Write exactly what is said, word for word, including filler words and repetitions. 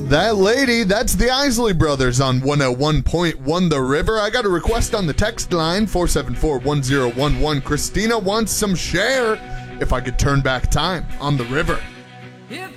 That lady, that's the Isley Brothers on one oh one point one The River. I got a request on the text line, four seven four, one oh one one. Christina wants some Cher, If I Could Turn Back Time, on The River.